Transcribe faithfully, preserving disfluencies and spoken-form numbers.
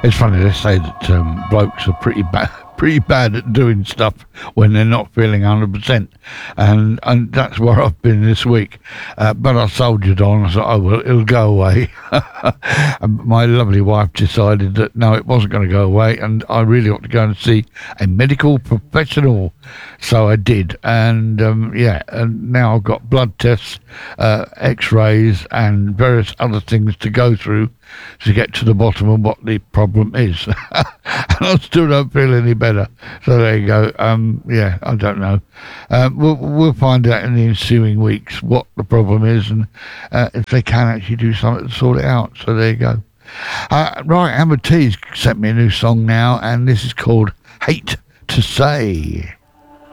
It's funny, they say that um, blokes are pretty bad, pretty bad at doing stuff when they're not feeling one hundred percent, and and that's where I've been this week. Uh, but I soldiered on. I thought, oh well, it'll go away. And my lovely wife decided that no, it wasn't going to go away, and I really ought to go and see a medical professional. So I did, and um, yeah, and now I've got blood tests, uh, X-rays, and various other things to go through to get to the bottom of what the problem is. And I still don't feel any better. So there you go. Um, yeah, I don't know. Um, we'll, we'll find out in the ensuing weeks what the problem is, and uh, if they can actually do something to sort it out. So there you go. Uh, right, Amber T's sent me a new song now, and this is called Hate to Say.